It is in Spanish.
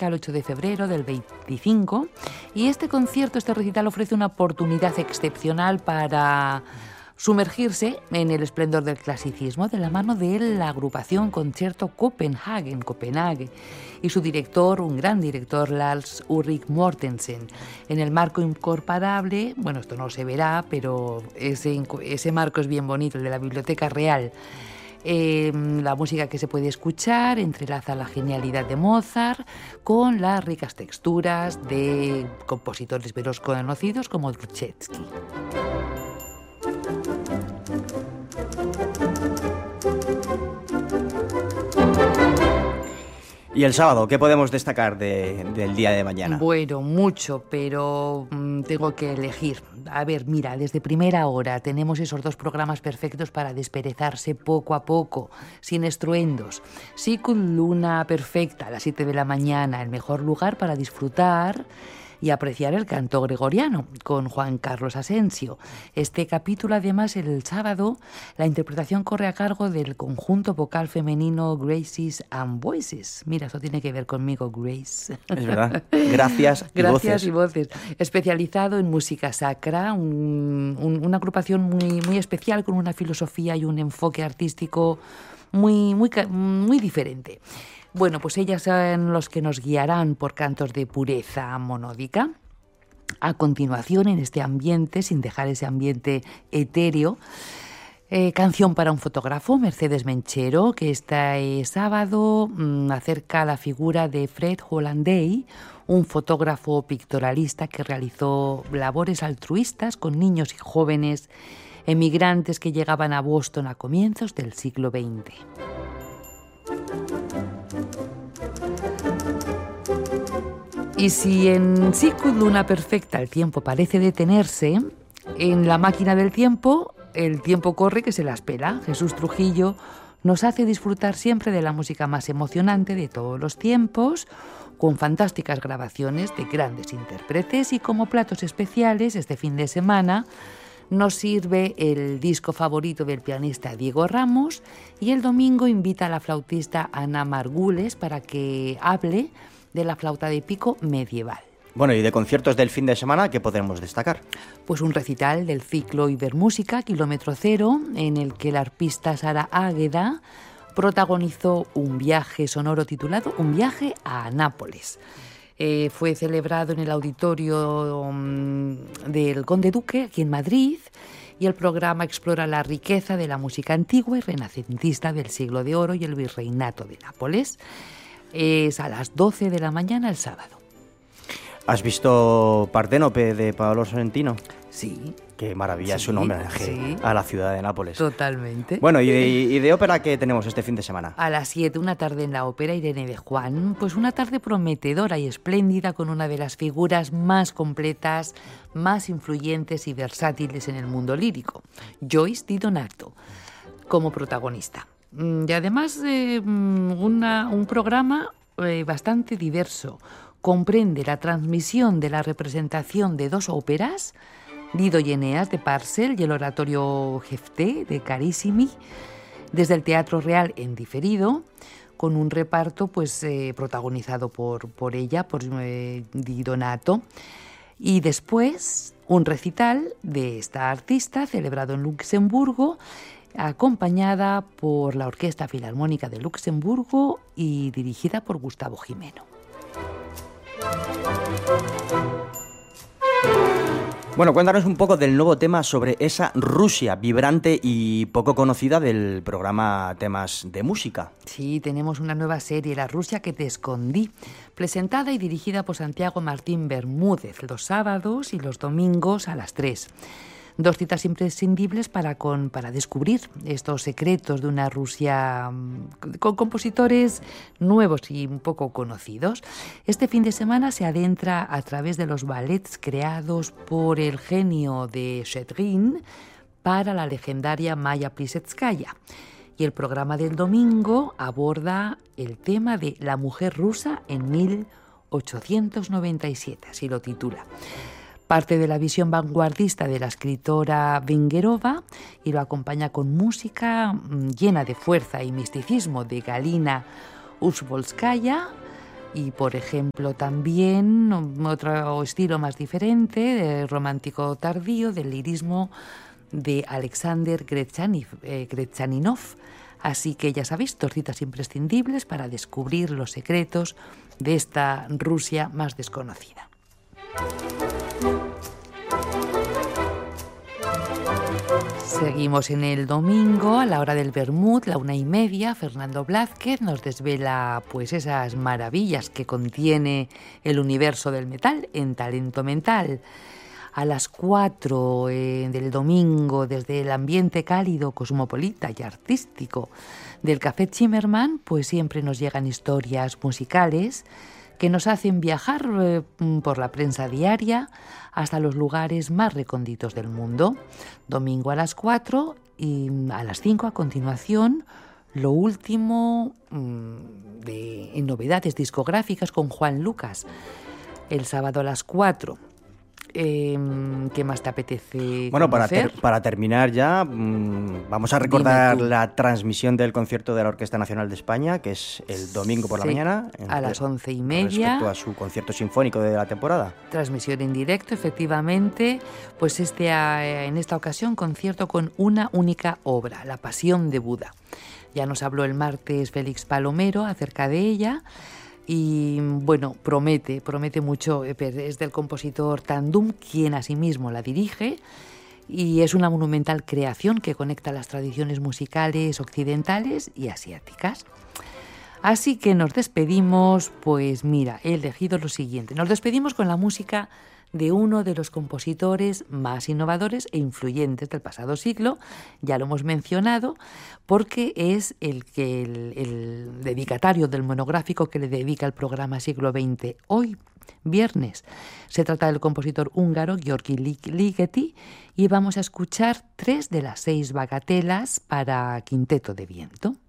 Mallorca el 8 de febrero del 25 y este recital ofrece una oportunidad excepcional para sumergirse en el esplendor del clasicismo de la mano de la agrupación Concerto Copenhague, y su director, un gran director, Lars Ulrik Mortensen. En el marco incomparable, bueno, esto no se verá, pero ese marco es bien bonito, el de la Biblioteca Real. La música que se puede escuchar entrelaza la genialidad de Mozart con las ricas texturas de compositores veros conocidos como Dvoretsky. ¿Y el sábado qué podemos destacar del día de mañana? Bueno, mucho, pero tengo que elegir. A ver, mira, desde primera hora tenemos esos dos programas perfectos para desperezarse poco a poco, sin estruendos. Sicut Luna Perfecta a las 7 de la mañana, el mejor lugar para disfrutar y apreciar el canto gregoriano, con Juan Carlos Asensio. Este capítulo, además, el sábado, la interpretación corre a cargo del conjunto vocal femenino Graces and Voices. Mira, eso tiene que ver conmigo, Grace. Es verdad. Gracias y voces. Especializado en música sacra, una agrupación muy especial, con una filosofía y un enfoque artístico muy diferente. Bueno, pues ellas son los que nos guiarán por cantos de pureza monódica. A continuación, en este ambiente, sin dejar ese ambiente etéreo, canción para un fotógrafo, Mercedes Menchero, que este sábado acerca la figura de Fred Hollanday, un fotógrafo pictorialista que realizó labores altruistas con niños y jóvenes emigrantes que llegaban a Boston a comienzos del siglo XX. Y si en Sicut Luna Perfecta el tiempo parece detenerse, en La máquina del tiempo el tiempo corre que se la espera. Jesús Trujillo nos hace disfrutar siempre de la música más emocionante de todos los tiempos, con fantásticas grabaciones de grandes intérpretes, y como platos especiales este fin de semana nos sirve el disco favorito del pianista Diego Ramos, y el domingo invita a la flautista Ana Margules para que hable de la flauta de pico medieval. Bueno, y de conciertos del fin de semana, ¿qué podemos destacar? Pues un recital del ciclo Ibermúsica, Kilómetro Cero, en el que la arpista Sara Águeda protagonizó un viaje sonoro titulado Un viaje a Nápoles. Fue celebrado en el auditorio del Conde Duque, aquí en Madrid, y el programa explora la riqueza de la música antigua y renacentista del siglo de oro y el virreinato de Nápoles. Es a las 12 de la mañana el sábado. ¿Has visto Parténope de Paolo Sorrentino? Sí. Qué maravilla, sí, es un homenaje a la ciudad de Nápoles. Totalmente. Bueno, ¿y de ópera qué tenemos este fin de semana? A las 7, una tarde en la Ópera Irene de Juan, pues una tarde prometedora y espléndida con una de las figuras más completas, más influyentes y versátiles en el mundo lírico, Joyce Di Donato, como protagonista. Y además un programa bastante diverso. Comprende la transmisión de la representación de dos óperas, Dido y Eneas de Parcel y el oratorio Jefté de Carissimi, desde el Teatro Real en diferido, con un reparto protagonizado por ella, por Di Donato, y después un recital de esta artista celebrado en Luxemburgo, acompañada por la Orquesta Filarmónica de Luxemburgo y dirigida por Gustavo Jimeno. Bueno, cuéntanos un poco del nuevo tema sobre esa Rusia vibrante y poco conocida del programa Temas de Música. Sí, tenemos una nueva serie, La Rusia que te escondí, presentada y dirigida por Santiago Martín Bermúdez, los sábados y los domingos a las 3. Dos citas imprescindibles para descubrir estos secretos de una Rusia con compositores nuevos y un poco conocidos. Este fin de semana se adentra a través de los ballets creados por el genio de Shchedrin para la legendaria Maya Plisetskaya. Y el programa del domingo aborda el tema de la mujer rusa en 1897, así lo titula. Parte de la visión vanguardista de la escritora Vengerova y lo acompaña con música llena de fuerza y misticismo de Galina Uzbolskaya, Y, por ejemplo, también otro estilo más diferente, de romántico tardío, del lirismo de Alexander Gretchaninov. Así que ya sabéis, 2 citas imprescindibles para descubrir los secretos de esta Rusia más desconocida. Seguimos en el domingo, a la hora del vermut, la 1:30, Fernando Blázquez nos desvela pues esas maravillas que contiene el universo del metal en Talento Mental. A las 4 del domingo, desde el ambiente cálido, cosmopolita y artístico del Café Zimmermann, pues siempre nos llegan historias musicales que nos hacen viajar por la prensa diaria hasta los lugares más recónditos del mundo. Domingo a las 4 y a las 5 a continuación, lo último en novedades discográficas con Juan Lucas. El sábado a las 4. ¿Qué más te apetece Bueno, conocer? para terminar ya, vamos a recordar la transmisión del concierto de la Orquesta Nacional de España, que es el domingo por la mañana. A las 11:30. Respecto a su concierto sinfónico de la temporada. Transmisión en directo, efectivamente. Pues en esta ocasión, concierto con una única obra, La Pasión de Buda. Ya nos habló el martes Félix Palomero acerca de ella. Y bueno, promete mucho. Es del compositor Tandum, quien asimismo la dirige, y es una monumental creación que conecta las tradiciones musicales occidentales y asiáticas. Así que nos despedimos, pues mira, he elegido lo siguiente. Nos despedimos con la música de uno de los compositores más innovadores e influyentes del pasado siglo, ya lo hemos mencionado, porque es el dedicatario del monográfico que le dedica el programa Siglo XX hoy, viernes. Se trata del compositor húngaro György Ligeti y vamos a escuchar 3 de las 6 bagatelas para quinteto de viento.